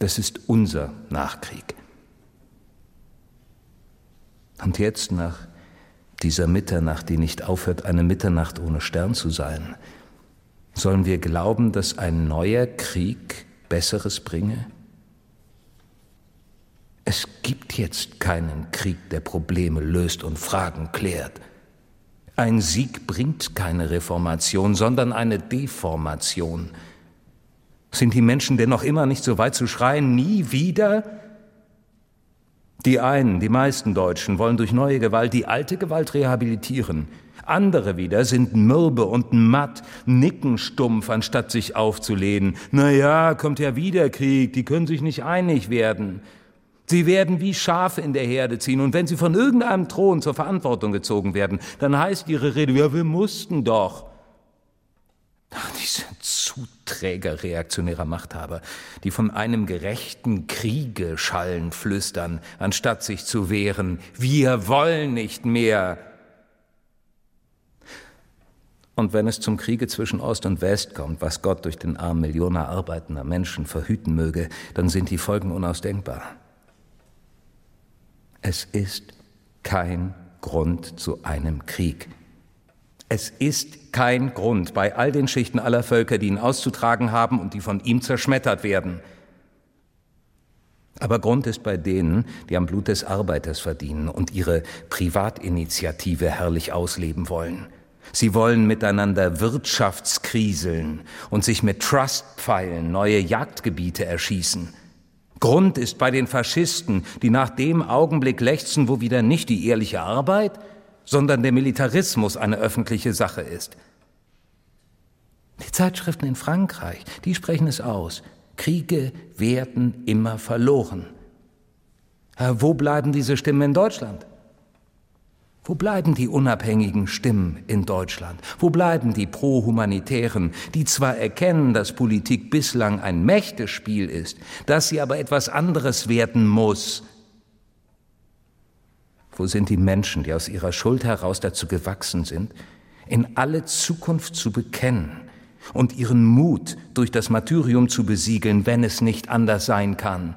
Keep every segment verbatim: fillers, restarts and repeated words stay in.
Das ist unser Nachkrieg. Und jetzt, nach dieser Mitternacht, die nicht aufhört, eine Mitternacht ohne Stern zu sein, sollen wir glauben, dass ein neuer Krieg Besseres bringe? Es gibt jetzt keinen Krieg, der Probleme löst und Fragen klärt. Ein Sieg bringt keine Reformation, sondern eine Deformation. Sind die Menschen denn noch immer nicht so weit zu schreien, nie wieder? Die einen, die meisten Deutschen, wollen durch neue Gewalt die alte Gewalt rehabilitieren. Andere wieder sind mürbe und matt, nicken stumpf, anstatt sich aufzulehnen. Na ja, kommt ja wieder Krieg, die können sich nicht einig werden. Sie werden wie Schafe in der Herde ziehen, und wenn sie von irgendeinem Thron zur Verantwortung gezogen werden, dann heißt ihre Rede, ja, wir mussten doch. Diese Zuträger reaktionärer Machthaber, die von einem gerechten Kriege schallen, flüstern, anstatt sich zu wehren, wir wollen nicht mehr. Und wenn es zum Kriege zwischen Ost und West kommt, was Gott durch den Arm Millionen arbeitender Menschen verhüten möge, dann sind die Folgen unausdenkbar. Es ist kein Grund zu einem Krieg. Es ist kein Grund bei all den Schichten aller Völker, die ihn auszutragen haben und die von ihm zerschmettert werden. Aber Grund ist bei denen, die am Blut des Arbeiters verdienen und ihre Privatinitiative herrlich ausleben wollen. Sie wollen miteinander Wirtschaftskriseln und sich mit Trustpfeilen neue Jagdgebiete erschießen. Grund ist bei den Faschisten, die nach dem Augenblick lechzen, wo wieder nicht die ehrliche Arbeit, sondern der Militarismus eine öffentliche Sache ist. Die Zeitschriften in Frankreich, die sprechen es aus. Kriege werden immer verloren. Wo bleiben diese Stimmen in Deutschland? Wo bleiben die unabhängigen Stimmen in Deutschland? Wo bleiben die Pro-Humanitären, die zwar erkennen, dass Politik bislang ein Mächtespiel ist, dass sie aber etwas anderes werden muss? Wo sind die Menschen, die aus ihrer Schuld heraus dazu gewachsen sind, in alle Zukunft zu bekennen und ihren Mut durch das Martyrium zu besiegeln, wenn es nicht anders sein kann?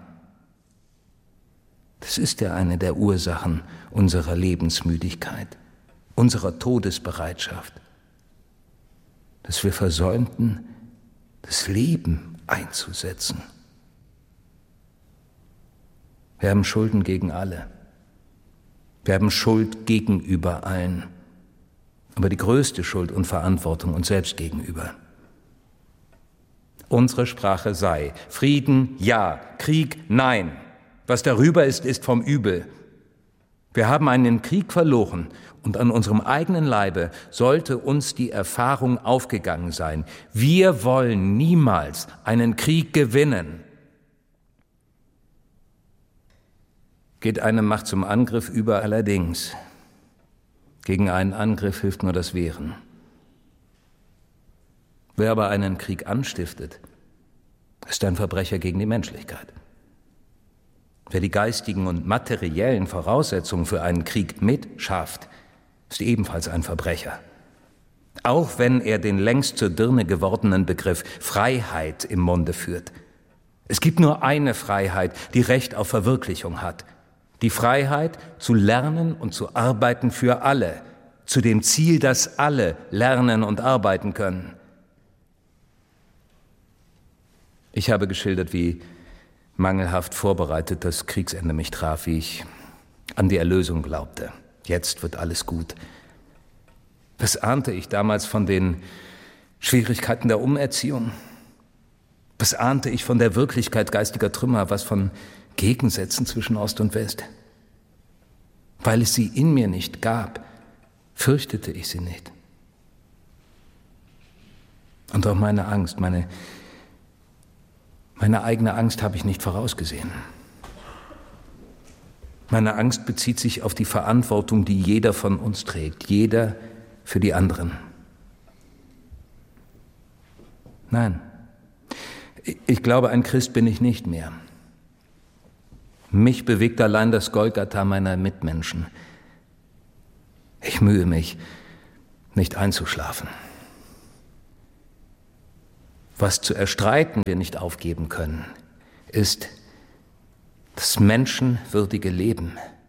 Das ist ja eine der Ursachen unserer Lebensmüdigkeit, unserer Todesbereitschaft, dass wir versäumten, das Leben einzusetzen. Wir haben Schulden gegen alle. Wir haben Schuld gegenüber allen, aber die größte Schuld und Verantwortung uns selbst gegenüber. Unsere Sprache sei Frieden, ja, Krieg, nein. Was darüber ist, ist vom Übel. Wir haben einen Krieg verloren und an unserem eigenen Leibe sollte uns die Erfahrung aufgegangen sein. Wir wollen niemals einen Krieg gewinnen. Geht eine Macht zum Angriff über, allerdings. Gegen einen Angriff hilft nur das Wehren. Wer aber einen Krieg anstiftet, ist ein Verbrecher gegen die Menschlichkeit. Wer die geistigen und materiellen Voraussetzungen für einen Krieg mitschafft, ist ebenfalls ein Verbrecher. Auch wenn er den längst zur Dirne gewordenen Begriff Freiheit im Munde führt. Es gibt nur eine Freiheit, die Recht auf Verwirklichung hat. Die Freiheit, zu lernen und zu arbeiten für alle, zu dem Ziel, dass alle lernen und arbeiten können. Ich habe geschildert, wie mangelhaft vorbereitet das Kriegsende mich traf, wie ich an die Erlösung glaubte. Jetzt wird alles gut. Was ahnte ich damals von den Schwierigkeiten der Umerziehung? Was ahnte ich von der Wirklichkeit geistiger Trümmer, was von Gegensätzen zwischen Ost und West? Weil es sie in mir nicht gab, fürchtete ich sie nicht. Und auch meine Angst, meine Meine eigene Angst habe ich nicht vorausgesehen. Meine Angst bezieht sich auf die Verantwortung, die jeder von uns trägt, jeder für die anderen. Nein, ich glaube, ein Christ bin ich nicht mehr. Mich bewegt allein das Golgatha meiner Mitmenschen. Ich mühe mich, nicht einzuschlafen. Was zu erstreiten wir nicht aufgeben können, ist das menschenwürdige Leben